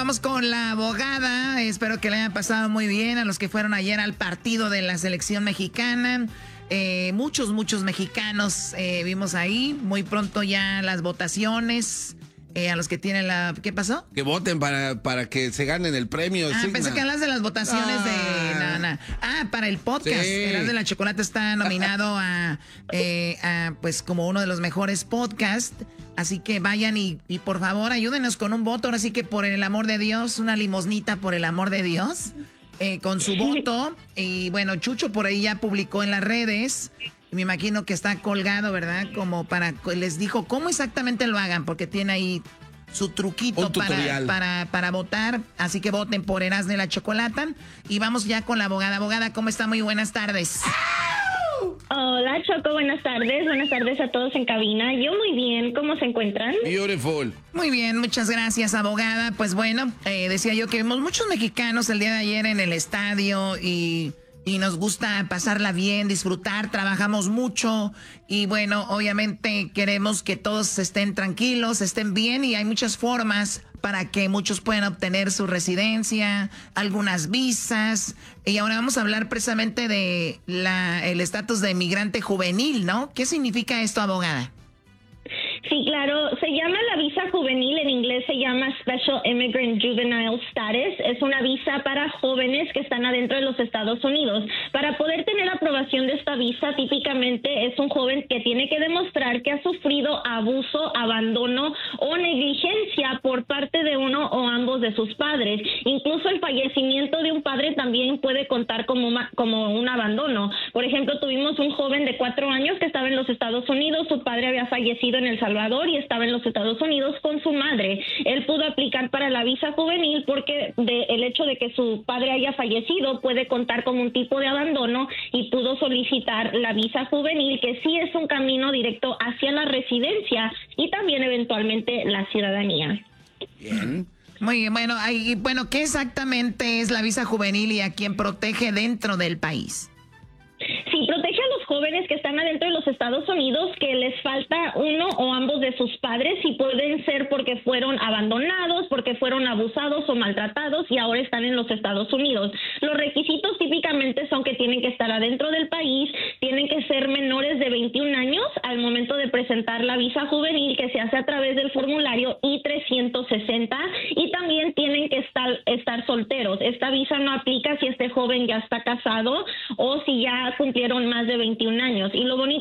vamos con la abogada. Espero que le hayan pasado muy bien a los que fueron ayer al partido de la selección mexicana. Muchos mexicanos vimos ahí. Muy pronto ya las votaciones. A los que tienen la... ¿Qué pasó? Que voten para que se ganen el premio. Pensé que hablas de las votaciones de... para el podcast. Sí. Eras de la Chocolate está nominado a pues como uno de los mejores podcasts. Así que vayan y por favor ayúdenos con un voto. Ahora sí que por el amor de Dios, una limosnita por el amor de Dios. Con su voto. Y bueno, Chucho por ahí ya publicó en las redes... Me imagino que está colgado, ¿verdad? Como les dijo cómo exactamente lo hagan, porque tiene ahí su truquito para votar. Así que voten por Erasmo y la Chocolata. Y vamos ya con la abogada. Abogada, ¿cómo está? Muy buenas tardes. Hola, Choco, buenas tardes. Buenas tardes a todos en cabina. Yo muy bien, ¿cómo se encuentran? Beautiful. Muy bien, muchas gracias, abogada. Pues bueno, decía yo que vimos muchos mexicanos el día de ayer en el estadio y nos gusta pasarla bien, disfrutar, trabajamos mucho y bueno, obviamente queremos que todos estén tranquilos, estén bien y hay muchas formas para que muchos puedan obtener su residencia, algunas visas. Y ahora vamos a hablar precisamente de el estatus de migrante juvenil, ¿no? ¿Qué significa esto, abogada? Sí, claro, se llama la visa juvenil, en inglés se llama Special Immigrant Juvenile Status, es una visa para jóvenes que están adentro de los Estados Unidos. Para poder tener aprobación de esta visa, típicamente es un joven que tiene que demostrar que ha sufrido abuso, abandono o negligencia por parte de uno o ambos de sus padres. Incluso el fallecimiento de un padre también puede contar como un abandono. Por ejemplo, tuvimos un joven de 4 años que estaba en los Estados Unidos, su padre había fallecido en El Salvador y estaba en los Estados Unidos con su madre. Él pudo aplicar para la visa juvenil porque el hecho de que su padre haya fallecido puede contar como un tipo de abandono y pudo solicitar la visa juvenil, que sí es un camino directo hacia la residencia y también eventualmente la ciudadanía. Bien. Muy bien, bueno, ¿qué exactamente es la visa juvenil y a quién protege dentro del país? Sí, protege a los jóvenes que están adentro de los Estados Unidos, que les falta uno o ambos de sus padres y pueden ser porque fueron abandonados, porque fueron abusados o maltratados y ahora están en los Estados Unidos. Los requisitos típicamente son que tienen que estar adentro del país, tienen que ser menores de 21 años al momento de presentar la visa juvenil, que se hace a través del formulario I-360, y también tienen que estar solteros. Esta visa no aplica si este joven ya está casado o si ya cumplieron más de 21 años. Y lo bonito